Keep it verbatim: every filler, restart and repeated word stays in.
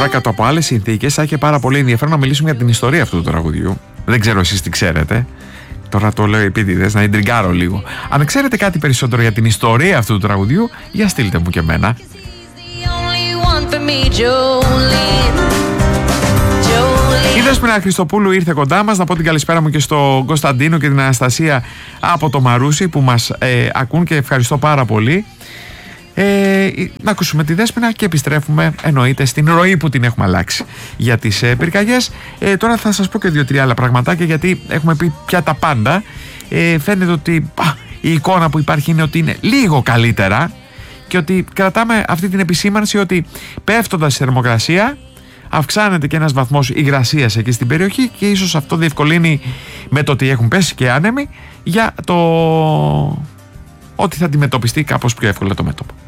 Τώρα, κάτω από άλλες συνθήκες, θα είχε πάρα πολύ ενδιαφέρον να μιλήσουμε για την ιστορία αυτού του τραγουδιού. Δεν ξέρω εσείς τι ξέρετε. Τώρα το λέω επίτηδες, να ιντριγκάρω λίγο. Αν ξέρετε κάτι περισσότερο για την ιστορία αυτού του τραγουδιού, για στείλτε μου και εμένα. Η Δέσποινα Χριστοπούλου ήρθε κοντά μας. Να πω την καλησπέρα μου και στον Κωνσταντίνο και την Αναστασία από το Μαρούσι που μας ε, ακούν και ευχαριστώ πάρα πολύ. Ε, να ακούσουμε τη Δέσποινα και επιστρέφουμε εννοείται στην ροή που την έχουμε αλλάξει για τις ε, πυρκαγιές. Ε, τώρα θα σας πω και δύο-τρία άλλα πραγματάκια, γιατί έχουμε πει πια τα πάντα. Ε, φαίνεται ότι α, η εικόνα που υπάρχει είναι ότι είναι λίγο καλύτερα και ότι κρατάμε αυτή την επισήμανση ότι πέφτοντας η θερμοκρασία αυξάνεται και ένας βαθμός υγρασίας εκεί στην περιοχή και ίσως αυτό διευκολύνει με το ότι έχουν πέσει και άνεμοι για το ότι θα αντιμετωπιστεί κάπως πιο εύκολα το μέτωπο.